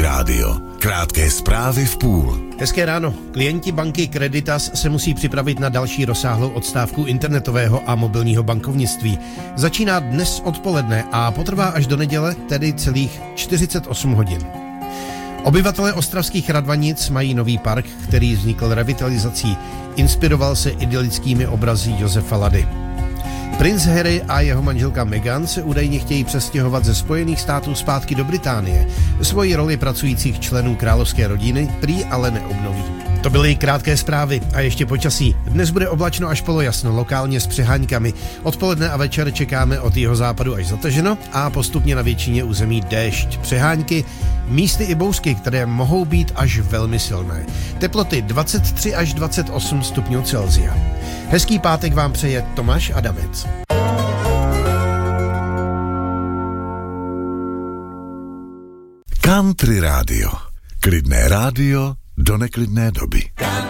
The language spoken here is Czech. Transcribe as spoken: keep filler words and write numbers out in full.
Rádio. Krátké zprávy v půl. Hezké ráno. Klienti banky Creditas se musí připravit na další rozsáhlou odstávku internetového a mobilního bankovnictví. Začíná dnes odpoledne a potrvá až do neděle, tedy celých čtyřicet osm hodin. Obyvatelé ostravských Radvanic mají nový park, který vznikl revitalizací. Inspiroval se idylickými obrazy Josefa Lady. Princ Harry a jeho manželka Meghan se údajně chtějí přestěhovat ze Spojených států zpátky do Británie. Svoji roli pracujících členů královské rodiny prý ale neobnoví. To byly krátké zprávy a ještě počasí. Dnes bude oblačno až polojasno, lokálně s přeháňkami. Odpoledne a večer čekáme od jihozápadu až zataženo a postupně na většině území déšť, přehánky, místy i bouřky, které mohou být až velmi silné. Teploty dvacet tři až dvacet osm stupňů Celsia. Hezký pátek vám přeje Tomáš Adamec. Country rádio. Klidné rádio do neklidné doby.